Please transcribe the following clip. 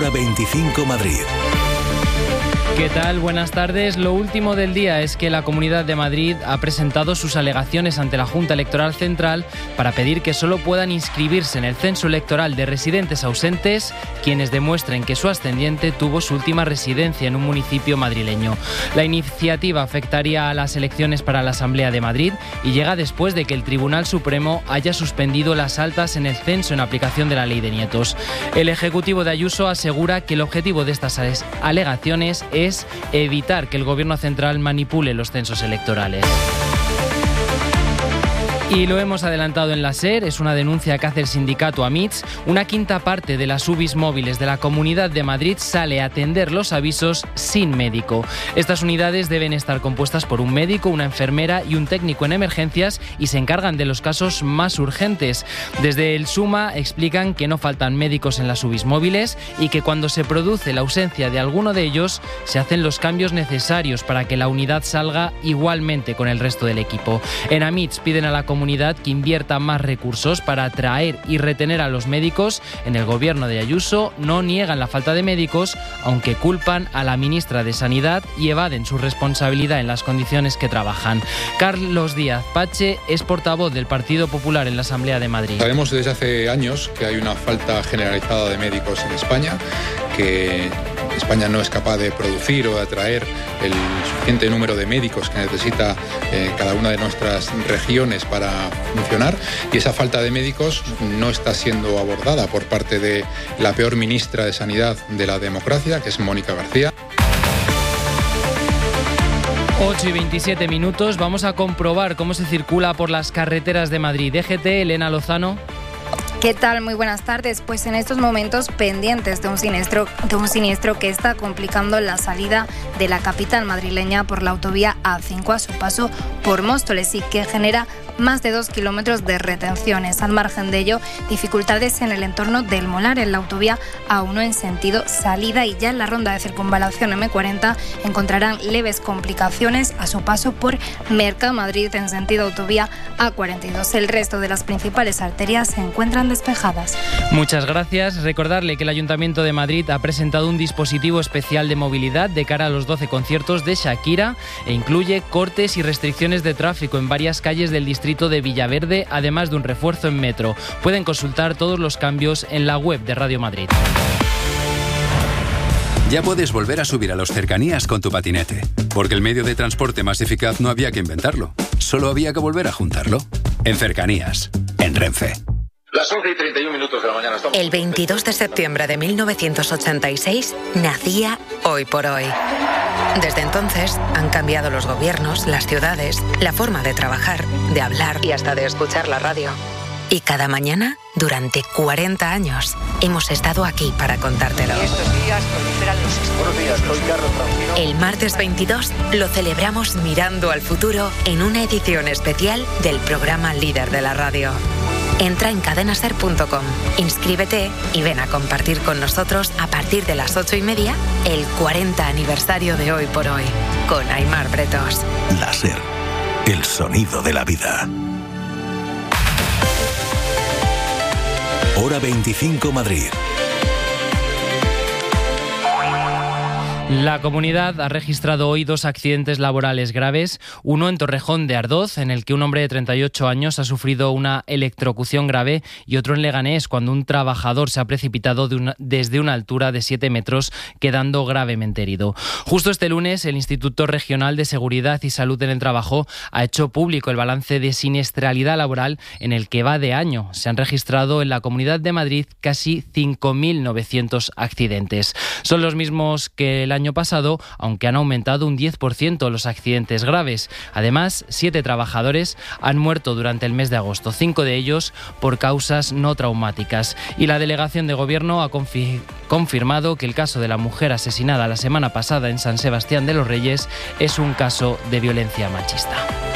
Hora 25 Madrid. ¿Qué tal? Buenas tardes. Lo último del día es que la Comunidad de Madrid ha presentado sus alegaciones ante la Junta Electoral Central para pedir que solo puedan inscribirse en el censo electoral de residentes ausentes quienes demuestren que su ascendiente tuvo su última residencia en un municipio madrileño. La iniciativa afectaría a las elecciones para la Asamblea de Madrid y llega después de que el Tribunal Supremo haya suspendido las altas en el censo en aplicación de la Ley de Nietos. El Ejecutivo de Ayuso asegura que el objetivo de estas alegaciones es evitar que el Gobierno central manipule los censos electorales. Y lo hemos adelantado en la SER, es una denuncia que hace el sindicato AMITS. Una quinta parte de las UBIs móviles de la Comunidad de Madrid sale a atender los avisos sin médico. Estas unidades deben estar compuestas por un médico, una enfermera y un técnico en emergencias y se encargan de los casos más urgentes. Desde el SUMA explican que no faltan médicos en las UBIs móviles y que cuando se produce la ausencia de alguno de ellos se hacen los cambios necesarios para que la unidad salga igualmente con el resto del equipo. En AMITS piden a la comunidad que invierta más recursos para atraer y retener a los médicos. En el gobierno de Ayuso no niegan la falta de médicos, aunque culpan a la ministra de Sanidad y evaden su responsabilidad en las condiciones que trabajan. Carlos Díaz Pache es portavoz del Partido Popular en la Asamblea de Madrid. Sabemos desde hace años que hay una falta generalizada de médicos en España, que España no es capaz de producir o de atraer el suficiente número de médicos que necesita cada una de nuestras regiones para funcionar, y esa falta de médicos no está siendo abordada por parte de la peor ministra de Sanidad de la democracia, que es Mónica García. 8:27. Vamos a comprobar cómo se circula por las carreteras de Madrid. DGT, Elena Lozano. ¿Qué tal? Muy buenas tardes. Pues en estos momentos pendientes de un siniestro que está complicando la salida de la capital madrileña por la autovía A5 a su paso por Móstoles y que genera más de 2 kilómetros de retenciones. Al margen de ello, dificultades en el entorno del Molar, en la autovía A1 en sentido salida, y ya en la ronda de circunvalación M40 encontrarán leves complicaciones a su paso por Mercamadrid en sentido autovía A42. El resto de las principales arterias se encuentran despejadas. Muchas gracias. Recordarle que el Ayuntamiento de Madrid ha presentado un dispositivo especial de movilidad de cara a los 12 conciertos de Shakira e incluye cortes y restricciones de tráfico en varias calles del distrito de Villaverde, además de un refuerzo en metro. Pueden consultar todos los cambios en la web de Radio Madrid. Ya puedes volver a subir a los cercanías con tu patinete, porque el medio de transporte más eficaz no había que inventarlo, solo había que volver a juntarlo. En Cercanías, en Renfe. Las 11:31 de la mañana. El 22 de septiembre de 1986 nacía Hoy por Hoy. Desde entonces han cambiado los gobiernos, las ciudades, la forma de trabajar, de hablar y hasta de escuchar la radio. Y cada mañana, durante 40 años, hemos estado aquí para contártelo. Estos días proliferan los... Buenos días, soy Carlos Francino. El martes 22 lo celebramos mirando al futuro en una edición especial del programa líder de la radio. Entra en cadenaser.com, inscríbete y ven a compartir con nosotros a partir de las 8:30 el 40 aniversario de Hoy por Hoy, con Aimar Bretos. La SER, el sonido de la vida. Hora 25 Madrid. La comunidad ha registrado hoy 2 accidentes laborales graves, uno en Torrejón de Ardoz, en el que un hombre de 38 años ha sufrido una electrocución grave, y otro en Leganés, cuando un trabajador se ha precipitado desde una altura de 7 metros, quedando gravemente herido. Justo este lunes, el Instituto Regional de Seguridad y Salud en el Trabajo ha hecho público el balance de siniestralidad laboral en el que va de año. Se han registrado en la Comunidad de Madrid casi 5.900 accidentes. Son los mismos que el año pasado, aunque han aumentado un 10% los accidentes graves. Además, 7 trabajadores han muerto durante el mes de agosto, 5 de ellos por causas no traumáticas. Y la delegación de Gobierno ha confirmado que el caso de la mujer asesinada la semana pasada en San Sebastián de los Reyes es un caso de violencia machista.